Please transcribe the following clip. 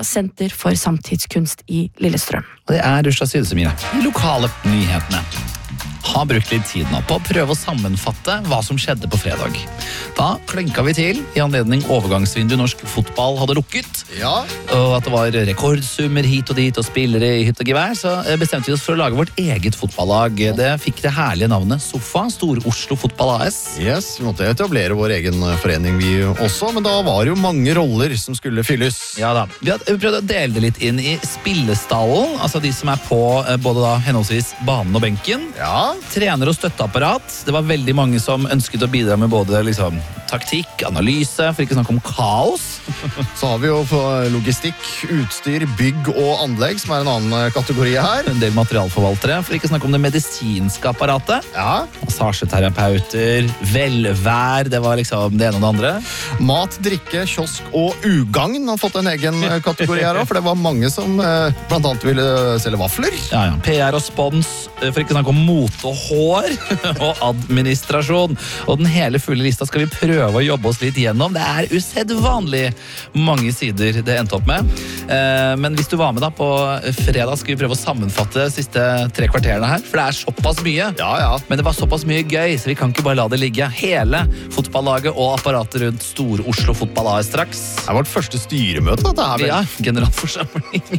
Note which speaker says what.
Speaker 1: Senter for samtidskunst i Lillestrøm.
Speaker 2: Og det Rusha Sydesemire. De lokale nyhetene. Har brukt litt tid nå på å prøve å sammenfatte hva som skjedde på fredag. Da klenka vi til i anledning overgangsvindu norsk fotball hadde lukket.
Speaker 3: Ja.
Speaker 2: Og at det var rekordsummer hit og dit og spillere i hytt og gevær, så bestemte vi oss for å lage vårt eget fotballag. Det fikk det herlige navnet Sofa, Stor-Oslo Fotball AS.
Speaker 3: Yes, vi måtte etablere vår egen forening vi også, men da var det jo mange roller som skulle fylles.
Speaker 2: Ja da. Vi prøvde å dele det litt inn i spillestallen, altså de som på både da henholdsvis banen og benken.
Speaker 3: Ja.
Speaker 2: Trener og støtteapparat. Det var veldig mange som ønsket å bidra med både liksom, taktikk, analyse, for ikke snakke om kaos.
Speaker 3: Så har vi jo logistikk, utstyr, bygg og anlegg, som en annen kategori her.
Speaker 2: En del materialforvaltere, for ikke snakke om det medisinske apparatet.
Speaker 3: Ja.
Speaker 2: Massasjeterapeuter, velvær, det var liksom det ene og det andre.
Speaker 3: Mat, drikke, kiosk og ugagn har fått en egen kategori her også, for det var mange som blant annet ville selge vafler.
Speaker 2: Ja, ja. PR og spons, for ikke snakke om mote og hår, og administrasjon. Og den hele fulle lista skal vi prøve å jobbe oss litt gjennom. Det usedvanlig mange sider det endte opp med. Men hvis du var med da på fredag, skal vi prøve å sammenfatte de siste 3 kvarterene her, for det såpass mye.
Speaker 3: Ja, ja.
Speaker 2: Men det var såpass mye gøy, så vi kan ikke bare la det ligge. Hele fotballaget og apparatet rundt Stor-Oslo Fotball AS straks.
Speaker 3: Det vårt første styremøte, dette her.
Speaker 2: Ja, generalforsamling.